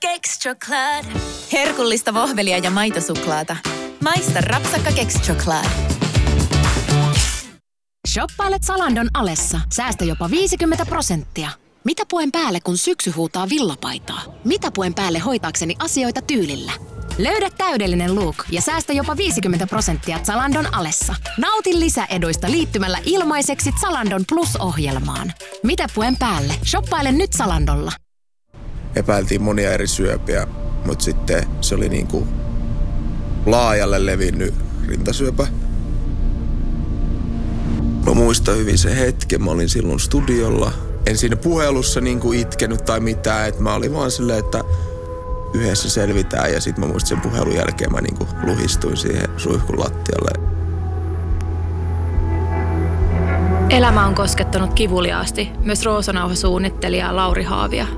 Kexchoklad. Herkullista vohvelia ja maitosuklaata. Maista rapsakka Kexchoklad. Shoppailet Zalandon alessa. Säästä jopa 50%. Mitä puen päälle, kun syksy huutaa villapaitaa? Mitä puen päälle hoitaakseni asioita tyylillä? Löydä täydellinen look ja säästä jopa 50% Zalandon alessa. Nauti lisäeduista liittymällä ilmaiseksi Zalandon Plus-ohjelmaan. Mitä puen päälle? Shoppaile nyt Zalandolla. Epäiltiin monia eri syöpiä, mutta sitten se oli niinku laajalle levinnyt rintasyöpä. Mä muistan hyvin sen hetken, mä olin silloin studiolla. En siinä puhelussa niinku itkenyt tai mitään, että mä olin vaan silleen, että yhdessä selvitään. Ja sit mä muistin sen puhelun jälkeen mä niinku luhistuin siihen suihkun lattialle. Elämä on koskettanut kivuliaasti myös Roosanauha-suunnittelija Lauri Haavia.